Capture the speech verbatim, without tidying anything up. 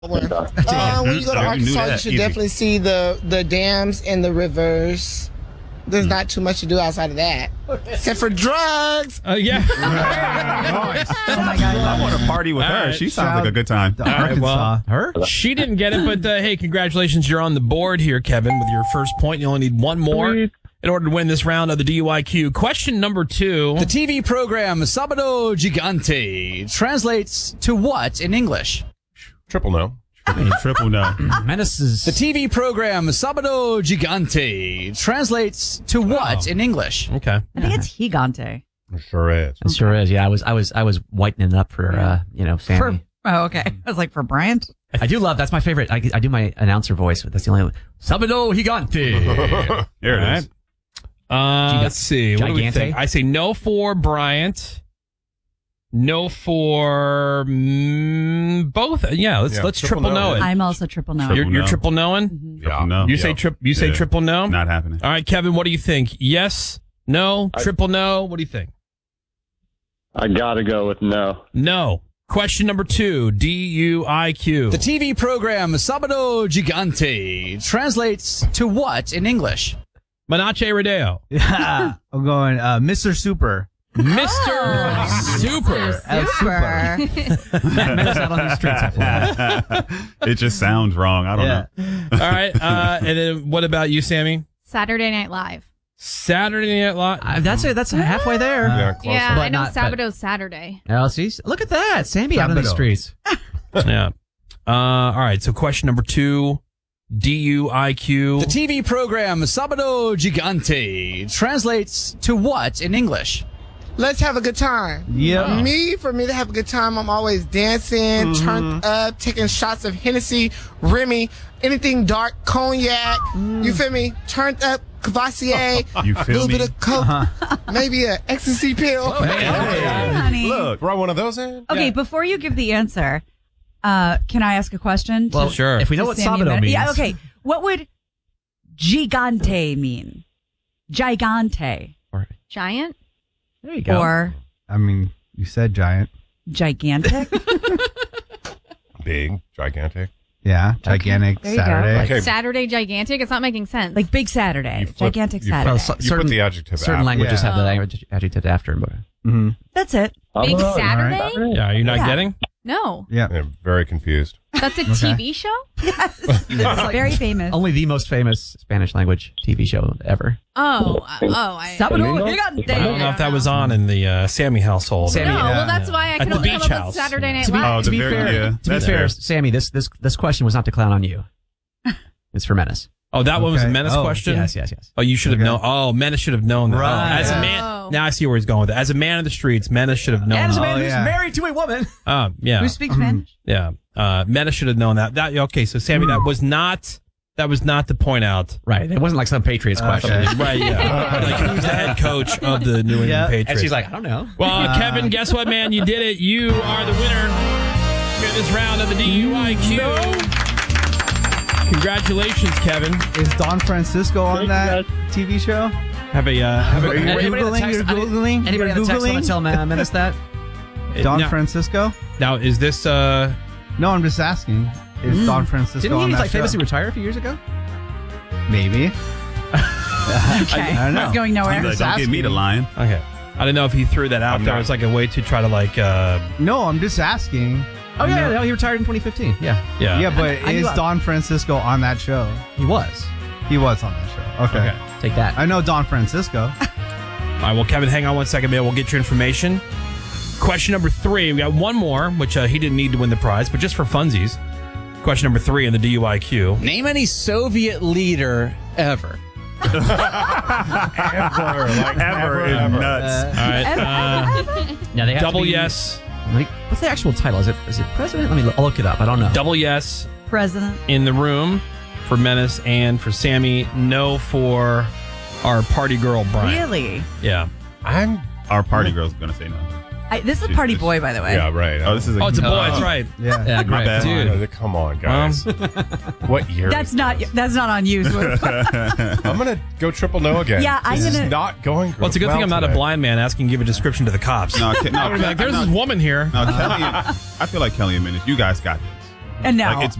One. Uh, when you go to Arkansas, you should Easy. definitely see the, the dams and the rivers. There's not too much to do outside of that, except for drugs. Uh, yeah. Nice. Oh my God. I want to party with All her. right. She sounds like a good time. All right, well, her? She didn't get it, but uh, hey, congratulations. You're on the board here, Kevin, with your first point. You only need one more in order to win this round of the D U I Q. Question number two. The T V program Sabado Gigante translates to what in English? Triple no. Triple no. Menaces. The T V program Sabado Gigante translates to what in English? Okay. I think it's Gigante. It sure is. It sure is. Yeah, I was, I was, I was whitening it up for, uh, you know, Sammy. For, oh, okay. I was like, for Bryant? I do love. That's my favorite. I, I do my announcer voice. That's the only one. Sabado Gigante. Here it All is. right. Uh, let's see. What do we Gigante? think? I say no for Bryant. No for mm, both. Yeah, let's Yeah, let's triple triple no. know it. I'm also triple no. You're, Triple you're no. triple knowing. Mhm. Triple no. You say Yeah. trip. You say Yeah. triple no. Not happening. All right, Kevin. What do you think? Yes. No. I- triple no. What do you think? I gotta go with no. No. Question number two. D U I Q. The T V program Sabado Gigante translates to what in English? Manache Rodeo. Yeah, I'm going uh, Mister Super. Mister Super. Uh, Super. Menace out on the streets. It just sounds wrong. I don't Yeah. know. All right. Uh, and then what about you, Sammy? Saturday Night Live. Saturday Night Live. Uh, that's it. That's halfway there. Yeah, close Yeah, But I know not- but- Sabado's Saturday. Oh, see, look at that, Sammy out on the Sabado. streets. Yeah. Uh, all right. So question number two. D U I Q. The T V program Sabado Gigante translates to what in English? Let's have a good time. Yeah. Me, for me to have a good time, I'm always dancing, turned up, taking shots of Hennessy, Remy, anything dark, cognac. You feel me? Turned up, Cavassier, You a feel little me? bit of coke, maybe an ecstasy pill. Honey. Look. Throw one of those in. Okay, before you give the answer, uh, can I ask a question? to- Well, Sure. If we know to what Sammy Sabado Menace? means. Yeah, okay. What would gigante mean? Gigante. Giant? There you go. Or I mean, you said giant. gigantic? Big, gigantic. Yeah, gigantic There you go. Saturday. Okay. Saturday gigantic? It's not making sense. Like Big Saturday. You flip- gigantic you flip- Saturday. Well, so- You certain, put the adjective certain after. languages Yeah. have the adjective- adjective after. But Mm-hmm. That's it. Big Oh, Saturday? all right. Yeah. Are you not Yeah. getting? No. Yeah. I'm very confused. That's a T V show? Yes. It's very famous. only the most famous Spanish language T V show ever. Oh. uh, Oh. I, Sabado I Gigante. I don't know if that was on in the uh, Sammy household. Sammy, No, Yeah. well, that's why I At can the only beach come up house. with Saturday Night To be, Live. Oh, to the be very- fair, yeah, to be that's fair, fair. Sammy, this this this question was not to clown on you. It's for Menace. Oh, that one was a Okay. Menace Oh, question? Yes, yes, yes. Oh, you should have Okay. known. Oh, Menace should have known that. Right. Oh, as a Yeah. man, Oh. now I see where he's going with it. As a man in the streets, Menace should have known And as a that. man Oh, who's yeah. married to a woman. Uh, yeah. Who speaks Spanish? Yeah. Uh, Menace should have known that. That okay, so Sammy, that was not that was not to point out. Right. It wasn't like some Patriots question. Okay. Right, yeah. Like who's the head coach of the New England Yeah. Patriots? And she's like, I don't know. Well, Kevin, guess what, man? You did it. You are the winner in this round of the D U I Q. Congratulations, Kevin. Is Don Francisco on Thank that you, T V show? Have a uh, have Are you a. Anybody on the Googling? text- You're I mean, Googling? Anybody You're on the text want Googling? to tell Ma- Menace that? Don now, Francisco? now, is this uh? No, I'm just asking. Is Don Francisco Didn't on he that like show? famously retire a few years ago? Maybe. Okay. I don't know. It's going nowhere. Like, don't get me the lion. Okay. I don't know if he threw that out I'm there not- as like a way to try to like uh No, I'm just asking. Oh yeah, No. no, he retired in twenty fifteen. Yeah, yeah. Yeah, but I knew is I- Don Francisco on that show? he was. He was on that show. Okay. Okay. Take that. I know Don Francisco. All right, well, Kevin, hang on one second, man. We'll get your information. Question number three. We got one more, which uh, he didn't need to win the prize, but just for funsies. Question number three in the D U I Q. Name any Soviet leader ever. Ever, like Ever is nuts. All right. Uh, Yeah, they have double to be, yes. Like, what's the actual title? Is it is it president? Let me look, I'll look it up. I don't know. Double yes President. in the room for Menace and for Sammy. No for our party girl, Brian. Really? Yeah. I'm. Our party girl's gonna say no. I, this is a party boy, by the way. Yeah, right. Oh, this is a Oh, it's a boy. Oh. That's right. Yeah. Yeah, My great. bad. Dude. Oh, come on, guys. What year? That's is not this? that's not on you. So- I'm gonna go triple no again. Yeah, I'm this gonna- is not going. Well, it's a good well thing I'm not a today. blind man asking to give a description to the cops. No, Ke- no, I would be like, there's no, this woman here. no, Kelly. I feel like Kelly and Menace. You guys got this. And no. Like, it's